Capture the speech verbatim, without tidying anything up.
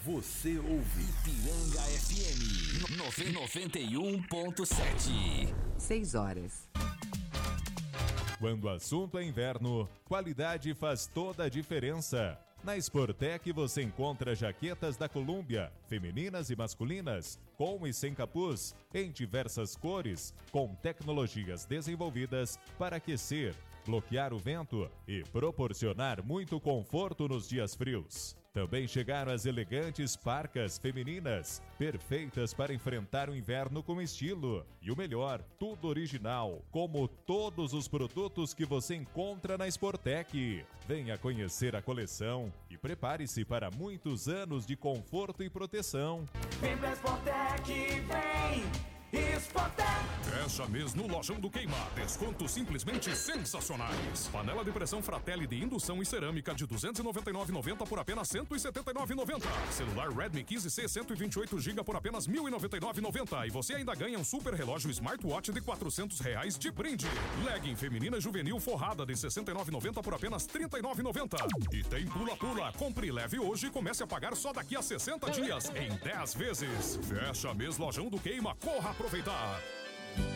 Você ouve Ipiranga F M noventa e um ponto sete. seis horas. Quando o assunto é inverno, qualidade faz toda a diferença. Na Sportec você encontra jaquetas da Columbia, femininas e masculinas, com e sem capuz, em diversas cores, com tecnologias desenvolvidas para aquecer, bloquear o vento e proporcionar muito conforto nos dias frios. Também chegaram as elegantes parcas femininas, perfeitas para enfrentar o inverno com estilo. E o melhor, tudo original, como todos os produtos que você encontra na Sportec. Venha conhecer a coleção e prepare-se para muitos anos de conforto e proteção. Vem pra Sportec, vem! Sportec! Fecha mês no Lojão do Queimar. Descontos simplesmente sensacionais. Panela de pressão Fratelli de indução e cerâmica de duzentos e noventa e nove reais e noventa centavos por apenas cento e setenta e nove reais e noventa centavos. Celular Redmi quinze C cento e vinte e oito gigabytes por apenas mil e noventa e nove reais e noventa centavos. E você ainda ganha um super relógio smartwatch de quatrocentos reais de brinde. Legging feminina juvenil forrada de sessenta e nove reais e noventa centavos por apenas trinta e nove reais e noventa centavos. E tem pula-pula. Compre e leve hoje e comece a pagar só daqui a sessenta dias em dez vezes. Fecha mês Lojão do Queima. Corra aproveitar!